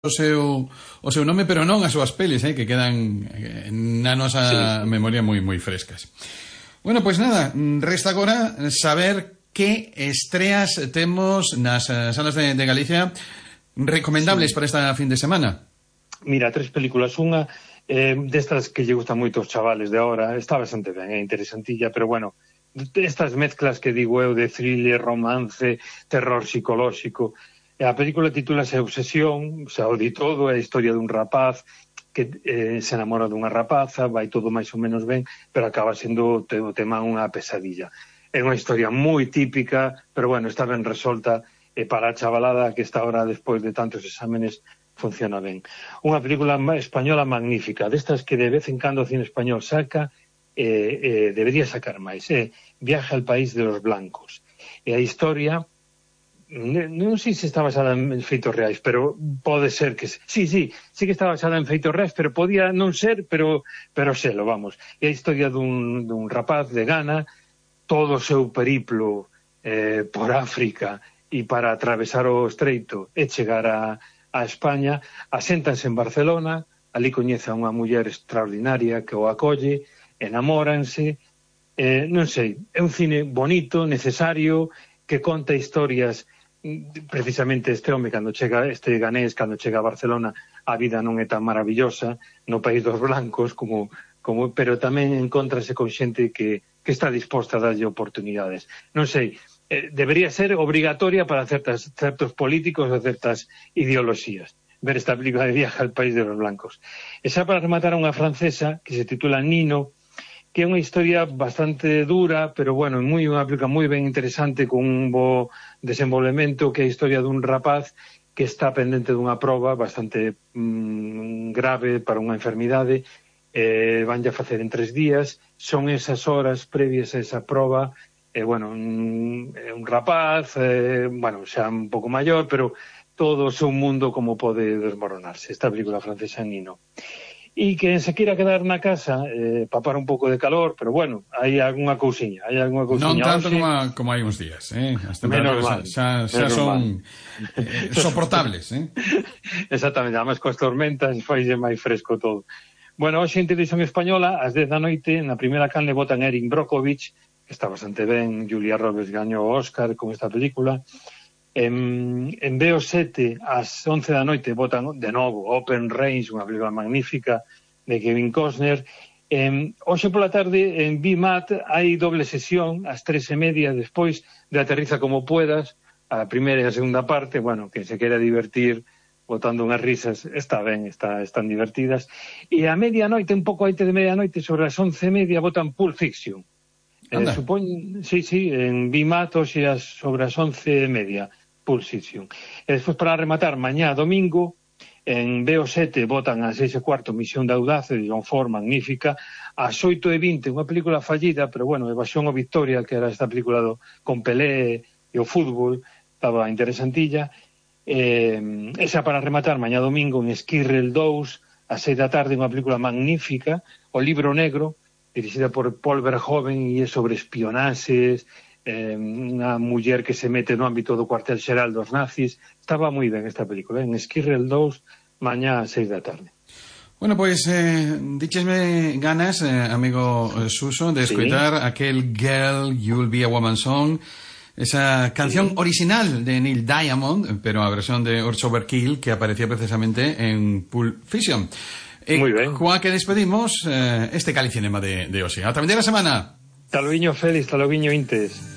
o seu nome, pero non as súas pelis, que quedan na nosa memoria moi moi frescas. Bueno, pois nada, resta agora saber que estreas temos nas salas de Galicia recomendables para esta fin de semana. Mira, 3 películas. Unha destas que lle gustan moito aos chavales de ahora, está bastante ben, é interesantilla, pero bueno, estas mezclas que digo eu de thriller, romance, terror psicolóxico. A película titúlase Obsesión, xa o di todo, é a historia dun rapaz que se enamora dunha rapaza, vai todo máis ou menos ben, pero acaba sendo o tema unha pesadilla. É unha historia moi típica, pero bueno, está ben resolta, e para a chavalada que está ahora despois de tantos exámenes funciona ben. Unha película española magnífica, destas que de vez en cando o cine español saca, debería sacar máis, Viaje al país de los blancos. E a historia, non sei se está basada en feitos reais, pero pode ser que sí que está basada en feitos reais, pero podía non ser, pero selo, vamos. É a historia dun rapaz de Ghana, todo o seu periplo por África e para atravesar o estreito e chegar a España, aséntanse en Barcelona, ali coñece a unha muller extraordinaria que o acolle, enamóranse, non sei, é un cine bonito, necesario, que conta historias. Precisamente este home, este ganés, cando chega a Barcelona, a vida non é tan maravillosa no país dos blancos, pero tamén encontrase con xente que está disposta a darlle oportunidades. Non sei, debería ser obrigatoria para certos políticos ou certas ideoloxías ver esta película de Viaje al país de los blancos. E xa para rematar, unha francesa que se titula Nino, que é unha historia bastante dura, pero bueno, unha película moi ben interesante, con un bo desenvolvemento, que é a historia dun rapaz que está pendente dunha proba bastante grave para unha enfermidade, vanlle a facer en 3 días, son esas horas previas a esa proba, bueno, é un rapaz, bueno, xa un pouco maior, pero todo o seu mundo como pode desmoronarse, esta película francesa Nino. E que se queira quedar na casa, papar un pouco de calor, pero bueno, hai algunha cousiña. Non tanto como hai uns días, as temperaturas xa son soportables, Exactamente, además coas tormentas faixe máis fresco todo. Bueno, hoxe en Televisión Española, ás 10 da noite, na primeira canle botan Erin Brockovich, que está bastante ben, Julia Roberts gañou o Óscar con esta película. En BO7 ás 11 da noite botan de novo Open Range, unha película magnífica de Kevin Costner. Hoxe pola tarde en BMAT hai doble sesión ás 3:30 despois de Aterriza como puedas, a primeira e a segunda parte. Bueno, que se quera divertir botando unhas risas, está ben, están divertidas. E a medianoite, un pouco antes de medianoite, sobre as 11:30 botan Pulp Fiction. En BMAT hoxe sobre as 11:30 Pulp Fiction. E despois, para rematar, mañá domingo en BO7 botan a 6:15 Misión de Audace de John Ford, magnífica. Ás 8:20 unha película fallida, pero bueno, Evasión o Victoria, que era esta película con Pelé e o fútbol, estaba interesantilla. Esa para rematar mañá domingo en Esquirrel 2 ás 6 da tarde, unha película magnífica, O Libro Negro, dirixida por Paul Verhoeven, e é sobre espionaxes, unha muller que se mete no ámbito do cuartel xeral dos nazis. Estaba moi ben esta película, en Esquirrel 2 mañá a 6 da tarde. Bueno, pois díchesme ganas, amigo Suso, de escoitar aquel Girl, You'll Be a Woman Song, esa canción original de Neil Diamond, pero a versión de Urge Overkill, que aparecía precisamente en Pulp Fiction. Moi ben. Coa que despedimos este Calicinema de hoxe. Ata a vindeira semana. Taloguiño Félix, taloguiño Intes.